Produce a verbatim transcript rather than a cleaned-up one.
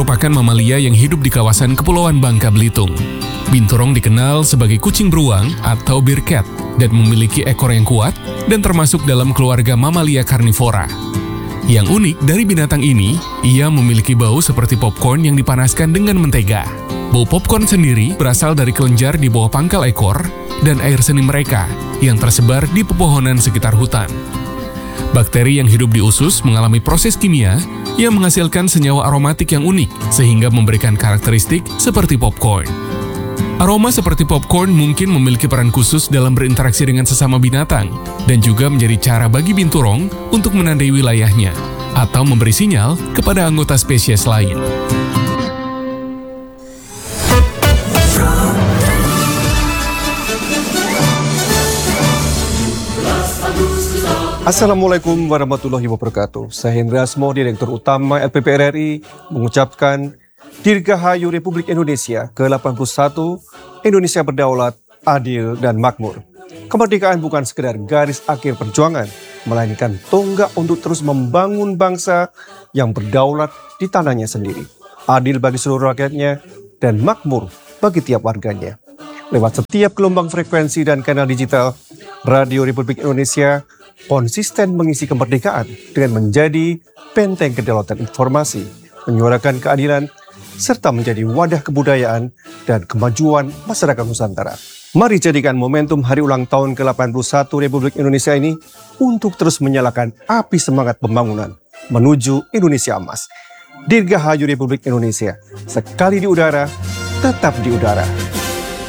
merupakan mamalia yang hidup di kawasan Kepulauan Bangka Belitung. Binturong dikenal sebagai kucing beruang atau bear cat dan memiliki ekor yang kuat dan termasuk dalam keluarga mamalia karnivora. Yang unik dari binatang ini, ia memiliki bau seperti popcorn yang dipanaskan dengan mentega. Bau popcorn sendiri berasal dari kelenjar di bawah pangkal ekor dan air seni mereka yang tersebar di pepohonan sekitar hutan. Bakteri yang hidup di usus mengalami proses kimia yang menghasilkan senyawa aromatik yang unik sehingga memberikan karakteristik seperti popcorn. Aroma seperti popcorn mungkin memiliki peran khusus dalam berinteraksi dengan sesama binatang dan juga menjadi cara bagi binturong untuk menandai wilayahnya atau memberi sinyal kepada anggota spesies lain. Assalamualaikum warahmatullahi wabarakatuh. Saya Hendra Asmo, Direktur Utama L P P R R I, mengucapkan Dirgahayu Republik Indonesia ke delapan puluh satu, Indonesia berdaulat, adil, dan makmur. Kemerdekaan bukan sekedar garis akhir perjuangan, melainkan tonggak untuk terus membangun bangsa yang berdaulat di tanahnya sendiri, adil bagi seluruh rakyatnya, dan makmur bagi tiap warganya. Lewat setiap gelombang frekuensi dan kanal digital, Radio Republik Indonesia konsisten mengisi kemerdekaan dengan menjadi benteng kedaulatan informasi, menyuarakan keadilan, serta menjadi wadah kebudayaan dan kemajuan masyarakat Nusantara. Mari jadikan momentum hari ulang tahun ke delapan puluh satu Republik Indonesia ini untuk terus menyalakan api semangat pembangunan menuju Indonesia emas. Dirgahayu Republik Indonesia, sekali di udara, tetap di udara.